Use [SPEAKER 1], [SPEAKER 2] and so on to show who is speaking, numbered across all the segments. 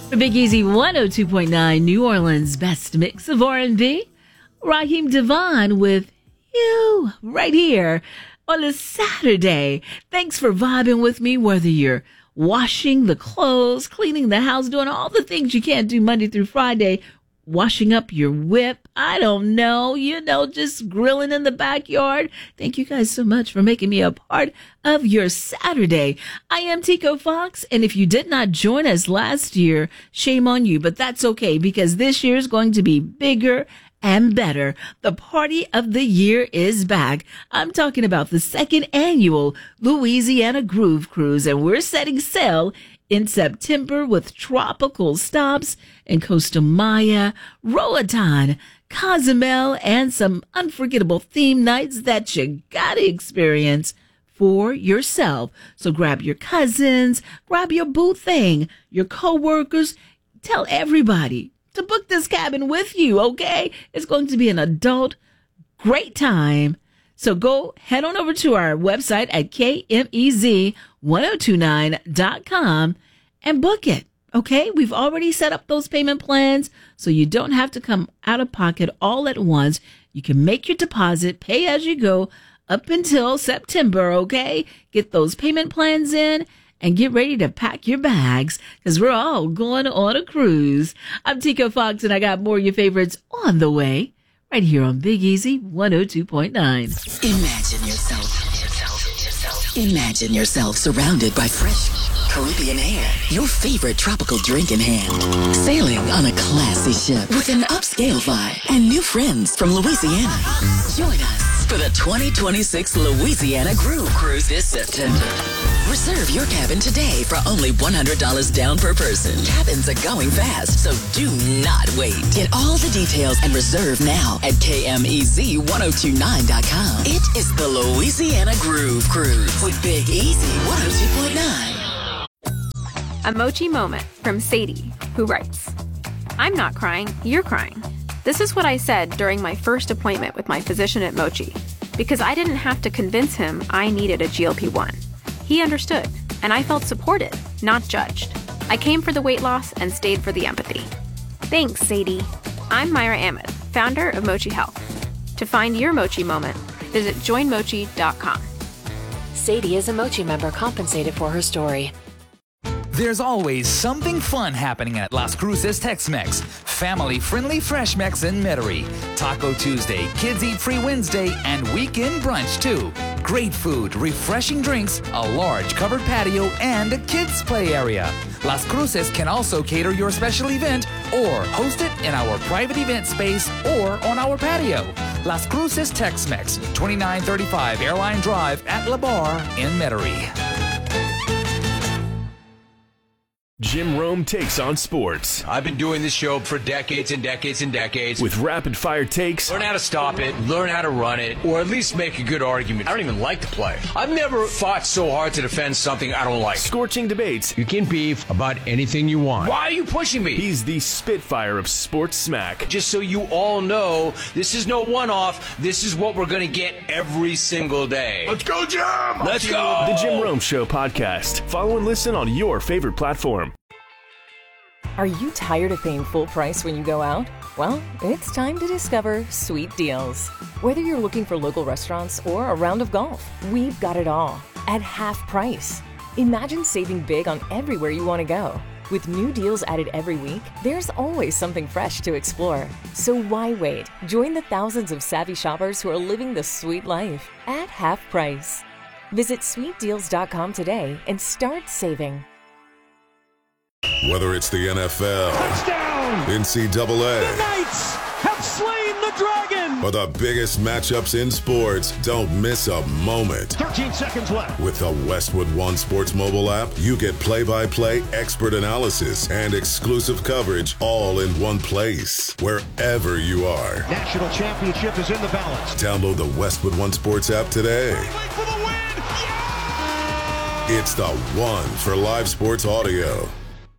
[SPEAKER 1] For Big Easy 102.9, New Orleans' best mix of R&B, Raheem Devon with You right here on a Saturday. Thanks for vibing with me, whether you're washing the clothes, cleaning the house, doing all the things you can't do Monday through Friday, washing up your whip, I don't know, just grilling in the backyard. Thank you guys so much for making me a part of your Saturday. I am Tico Fox, and if you did not join us last year, shame on you, but that's okay because this year is going to be bigger and better. The party of the year is back. I'm talking about the second annual Louisiana Groove Cruise, and we're setting sail in September with tropical stops in Costa Maya, Roatan, Cozumel, and some unforgettable theme nights that you gotta experience for yourself. So grab your cousins, grab your boo thing, your coworkers, tell everybody to book this cabin with you, okay? It's going to be an adult great time. So go head on over to our website at KMEZ1029.com and book it, okay? We've already set up those payment plans, so you don't have to come out of pocket all at once. You can make your deposit, pay as you go up until September, okay? Get those payment plans in and get ready to pack your bags because we're all going on a cruise. I'm Tico Fox, and I got more of your favorites on the way right here on Big Easy 102.9.
[SPEAKER 2] Imagine yourself surrounded by fresh Caribbean air, your favorite tropical drink in hand, sailing on a classy ship with an upscale vibe and new friends from Louisiana. Join us for the 2026 Louisiana Groove Cruise this September. Reserve your cabin today for only $100 down per person. Cabins are going fast, so do not wait. Get all the details and reserve now at KMEZ1029.com. It is the Louisiana Groove Cruise with Big Easy 102.9.
[SPEAKER 3] A Mochi moment from Sadie, who writes, I'm not crying, you're crying. This is what I said during my first appointment with my physician at Mochi, because I didn't have to convince him I needed a GLP-1. He understood, and I felt supported, not judged. I came for the weight loss and stayed for the empathy. Thanks, Sadie. I'm Myra Ahmed, founder of Mochi Health. To find your Mochi moment, visit joinmochi.com.
[SPEAKER 4] Sadie is a Mochi member compensated for her story.
[SPEAKER 5] There's always something fun happening at Las Cruces Tex-Mex. Family-friendly Fresh Mex in Metairie. Taco Tuesday, Kids Eat Free Wednesday, and weekend brunch too. Great food, refreshing drinks, a large covered patio, and a kids' play area. Las Cruces can also cater your special event or host it in our private event space or on our patio. Las Cruces Tex-Mex, 2935 Airline Drive at La Bar in Metairie.
[SPEAKER 6] Jim Rome takes on sports.
[SPEAKER 7] I've been doing this show for decades and decades and decades.
[SPEAKER 6] With rapid-fire takes.
[SPEAKER 7] Learn how to stop it, learn how to run it, or at least make a good argument. I don't even like the play. I've never fought so hard to defend something I don't like.
[SPEAKER 6] Scorching debates.
[SPEAKER 7] You can beef about anything you want. Why are you pushing me?
[SPEAKER 6] He's the Spitfire of sports smack.
[SPEAKER 7] Just so you all know, this is no one-off. This is what we're going to get every single day. Let's go, Jim! Let's go!
[SPEAKER 6] The Jim Rome Show podcast. Follow and listen on your favorite platform.
[SPEAKER 8] Are you tired of paying full price when you go out? Well, it's time to discover Sweet Deals. Whether you're looking for local restaurants or a round of golf, we've got it all at half price. Imagine saving big on everywhere you want to go. With new deals added every week, there's always something fresh to explore. So why wait? Join the thousands of savvy shoppers who are living the sweet life at half price. Visit sweetdeals.com today and start saving.
[SPEAKER 9] Whether it's the NFL,
[SPEAKER 10] touchdown,
[SPEAKER 9] NCAA,
[SPEAKER 10] the Knights have slain the dragon,
[SPEAKER 9] or the biggest matchups in sports, don't miss a moment.
[SPEAKER 10] 13 seconds left.
[SPEAKER 9] With the Westwood One Sports mobile app, you get play-by-play expert analysis and exclusive coverage all in one place, wherever you are.
[SPEAKER 10] National championship is in the balance.
[SPEAKER 9] Download the Westwood One Sports app today.
[SPEAKER 10] For the win. Yeah!
[SPEAKER 9] It's the one for live sports audio.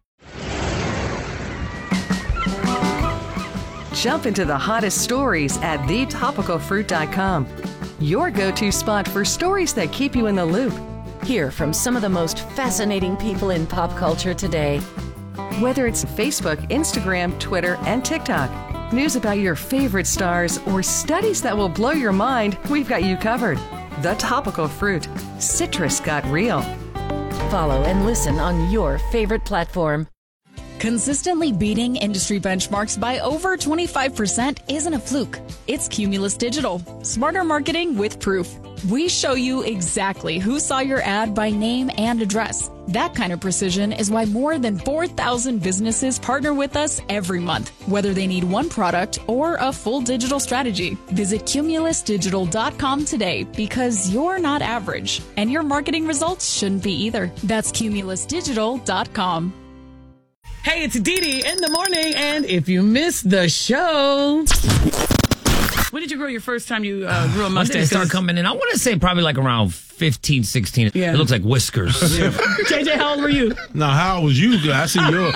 [SPEAKER 11] Jump into the hottest stories at thetopicalfruit.com. Your go-to spot for stories that keep you in the loop.
[SPEAKER 4] Hear from some of the most fascinating people in pop culture today.
[SPEAKER 11] Whether it's Facebook, Instagram, Twitter, and TikTok, news about your favorite stars, or studies that will blow your mind, we've got you covered. The Topical Fruit. Citrus got real.
[SPEAKER 8] Follow and listen on your favorite platform.
[SPEAKER 12] Consistently beating industry benchmarks by over 25% isn't a fluke. It's Cumulus Digital. Smarter marketing with proof. We show you exactly who saw your ad by name and address. That kind of precision is why more than 4,000 businesses partner with us every month, whether they need one product or a full digital strategy. Visit cumulusdigital.com today because you're not average, and your marketing results shouldn't be either. That's cumulusdigital.com.
[SPEAKER 1] Hey, it's Dee Dee in the morning, and if you missed the show... When did you grow your first time you grew a mustache?
[SPEAKER 13] When did it start coming in? I want to say probably like around 15, 16. Yeah. It looks like whiskers.
[SPEAKER 1] JJ, how old were you?
[SPEAKER 14] No, how old was you? I see yours.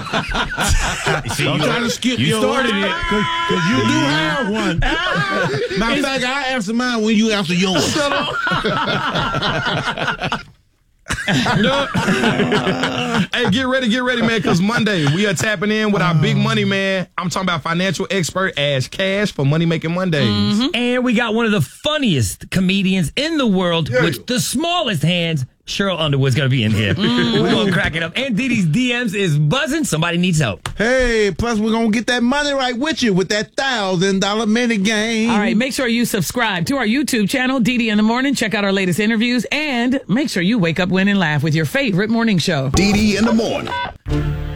[SPEAKER 14] I'm trying to skip
[SPEAKER 13] you
[SPEAKER 14] your
[SPEAKER 13] started
[SPEAKER 14] it because you do have one. Matter of fact, I answer mine when you answer yours.
[SPEAKER 13] Shut up.
[SPEAKER 15] Hey, get ready, man, because Monday we are tapping in with our big money man. I'm talking about financial expert Ash Cash for Money Making Mondays.
[SPEAKER 13] Mm-hmm. And we got one of the funniest comedians in the world with the smallest hands. Cheryl Underwood's going to be in here. We're going to crack it up. And Dee Dee's DMs is buzzing. Somebody needs help.
[SPEAKER 14] Hey, plus we're going to get that money right with you with that $1,000 minute game.
[SPEAKER 1] All right, make sure you subscribe to our YouTube channel, Dee Dee in the Morning. Check out our latest interviews. And make sure you wake up, win, and laugh with your favorite morning show.
[SPEAKER 9] Dee Dee in the Morning.